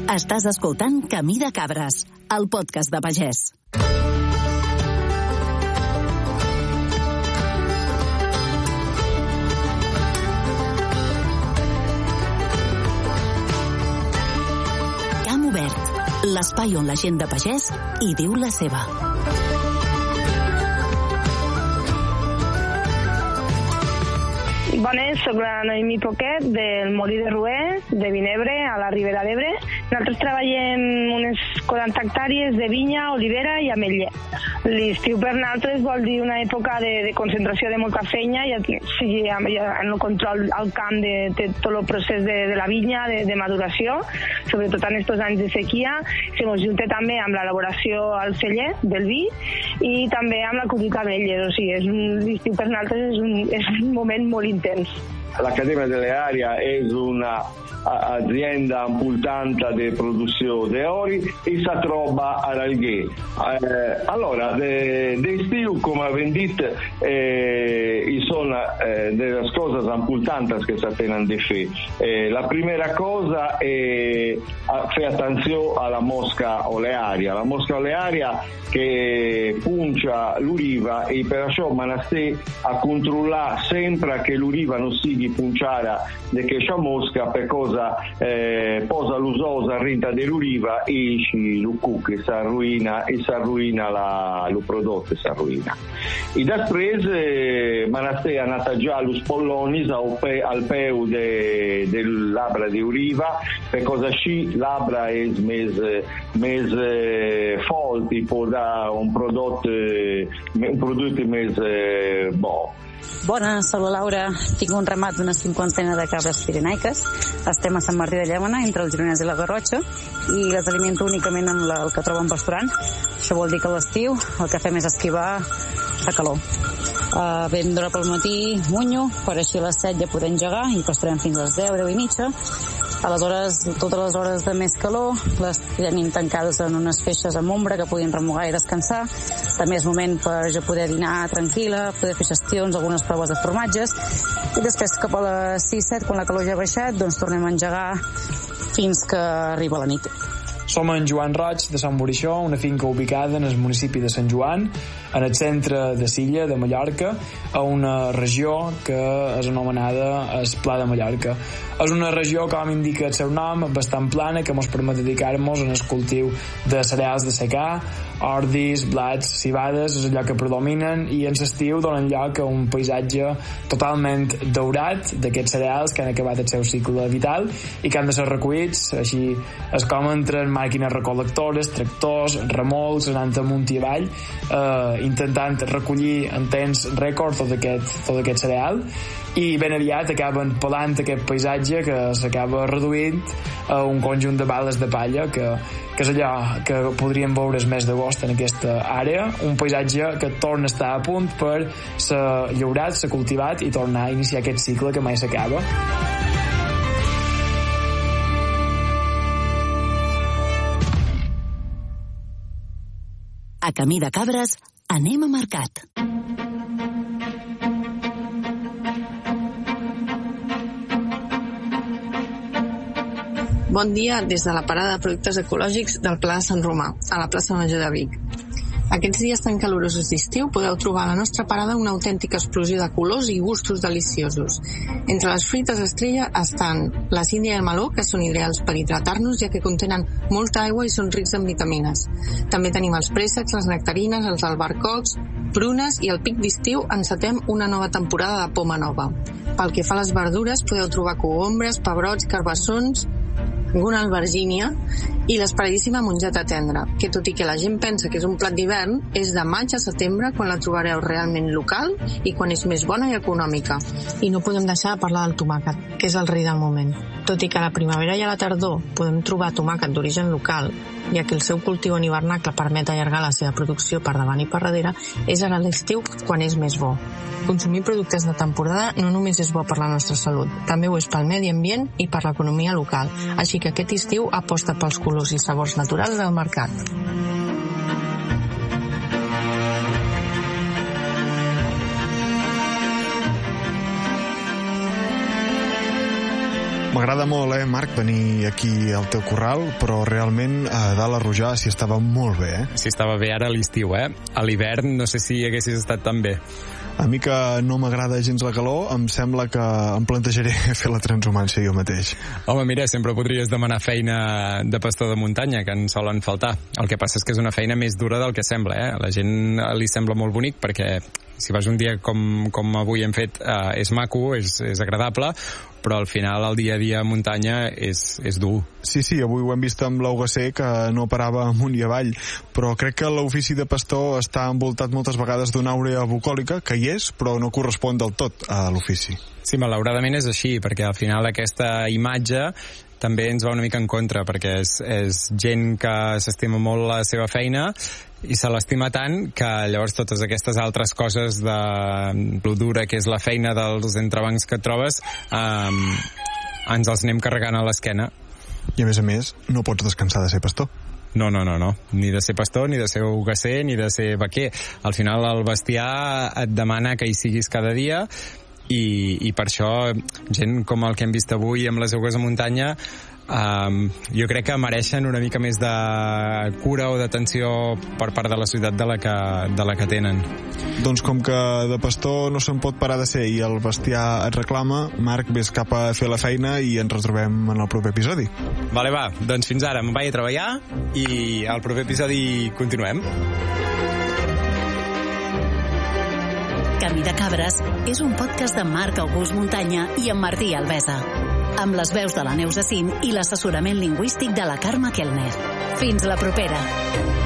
Estàs escoltant Camí de Cabres, el podcast de pagès. Camp Obert, l'espai on la gent de pagès hi diu la seva. Bones, soc la Noemí Poquet del Molí de Roer, de Vinebre, a la Ribera d'Ebre. Nosaltres treballem unes 40 hectàrees de vinya, olivera i ametller. L'estiu per nosaltres vol dir una època de concentració de molta feina, sigui en el control al camp de tot el procés de la vinya, de maduració, sobretot en aquests anys de sequia. Se mos junta també amb l'elaboració al celler del vi i també amb la collita d'ametlles. O sigui, l'estiu per nosaltres és un moment molt intens. L'Accademia delle Arie è un'azienda importante di produzione di oli e si trova a Ralghè. Allora, dei stiu, come avete detto, sono delle cose importanti che si tenen di fare. La prima cosa è fare attenzione alla mosca olearia. La mosca olearia che puncia l'uliva e per ciò manasté a controllare sempre che l'uliva non sia punciata da questa mosca, per cosa posa l'usosa rinta dell'uliva e si lo cucca, si arruina il prodotto, si arruina. E després manasté a nataggiare lo spolloni al peu del labbra di uliva, per cosa sci labbra è més forti può dare un prodotto més bo. Bones, soc la Laura, tinc un ramat d'una 50 de cabres pirenaiques. Estem a Sant Martí de Llémena, entre el Gironès i la Garrotxa, i les alimento únicament amb el que trobo en pasturant. Això vol dir que a l'estiu el que fem és esquivar la calor. Ben d'hora pel matí munyo, per així a les 7 ja poder engegar i pasturem fins a les 10, 10 i mitja. Aleshores, totes les hores de més calor les tenim tancades en unes feixes amb ombra que puguin remugar i descansar. També és moment per jo poder dinar tranquil·la, poder fer gestions, algunes proves de formatges, i després cap a les 6-7, quan la calor ja ha baixat, doncs tornem a engegar fins que arriba la nit. Som en Joan Roig, de Sant Borixó, una finca ubicada en el municipi de Sant Joan, en el centre de Silla, de Mallorca, a una regió que és anomenada el Pla de Mallorca. És una regió, com indica el seu nom, bastant plana, que ens permet dedicar-nos en el cultiu de cereals de secà, ordis, blats, cibades, és allò que predominen, i en l'estiu donen lloc a un paisatge totalment daurat d'aquests cereals que han acabat el seu cicle vital i que han de ser recollits, així és com entren màquines recol·lectores, tractors, remolcs, anant amunt i avall, intentant recollir en temps rècord tot aquest cereal, i ben aviat acaben pelant aquest paisatge que s'acaba reduint a un conjunt de bales de palla que és allò que podríem veure el mes d'agost en aquesta àrea, un paisatge que torna a estar a punt per ser llaurat, ser cultivat i tornar a iniciar aquest cicle que mai s'acaba. A Camí de Cabres anem a mercat. Bon dia des de la parada de productes ecològics del Pla de Sant Romà, a la plaça Major de Vic. Aquests dies tan calorosos d'estiu podeu trobar a la nostra parada una autèntica explosió de colors i gustos deliciosos. Entre les fruites estrella estan la síndria i el meló, que són ideals per hidratar-nos, ja que contenen molta aigua i són rics en vitamines. També tenim els préssecs, les nectarines, els albercocs, prunes, i al pic d'estiu encetem una nova temporada de poma nova. Pel que fa a les verdures, podeu trobar cogombres, pebrots, carbassons, alguna albergínia i l'esperadíssima mongeta tendra, que tot i que la gent pensa que és un plat d'hivern, és de maig a setembre quan la trobareu realment local i quan és més bona i econòmica. I no podem deixar de parlar del tomàquet, que és el rei del moment. Tot i que a la primavera i a la tardor podem trobar tomàquet d'origen local, ja que el seu cultiu en hivernacle permet allargar la seva producció per davant i per darrere, és ara l'estiu quan és més bo. Consumir productes de temporada no només és bo per la nostra salut, també ho és pel medi ambient i per l'economia local. Així que aquest estiu aposta pels colors i sabors naturals del mercat. M'agrada molt, Marc, venir aquí al teu corral, però realment a dalt a Rojà s'hi estava molt bé, Sí, estava bé ara a l'estiu, A l'hivern no sé si haguessis estat tan bé. A mi que no m'agrada gens la calor, em sembla que em plantejaré fer la transhumància jo mateix. Home, mira, sempre podries demanar feina de pastor de muntanya, que en solen faltar. El que passa és que és una feina més dura del que sembla, A la gent li sembla molt bonic perquè si vas un dia com avui hem fet, és maco, és agradable, però al final el dia a dia a muntanya és dur. Sí, avui ho hem vist amb l'Augacer, que no parava amunt i avall, però crec que l'ofici de pastor està envoltat moltes vegades d'una àurea bucòlica, que hi és, però no correspon del tot a l'ofici. Sí, malauradament és així, perquè al final aquesta imatge també ens va una mica en contra, perquè és gent que s'estima molt la seva feina i se l'estima tant que llavors totes aquestes altres coses de lo dura que és la feina dels entrebancs que et trobes ens els anem carregant a l'esquena. I a més, no pots descansar de ser pastor. No. Ni de ser pastor, ni de ser ugasser, ni de ser vaquer. Al final el bestiar et demana que hi siguis cada dia i per això gent com el que hem vist avui amb les eugues a muntanya jo crec que mereixen una mica més de cura o d'atenció per part de la ciutat de la que tenen. Doncs com que de pastor no se'n pot parar de ser i el bestiar et reclama, Marc, vés cap a fer la feina i ens retrobem en el proper episodi. Vale, va, doncs fins ara, me'n vaig a treballar i al proper episodi continuem. Camí de Cabres és un podcast de Marc August Muntanya i en Martí Alvesa, amb les veus de la Neus Acín i l'assessorament lingüístic de la Carme Kellner. Fins la propera!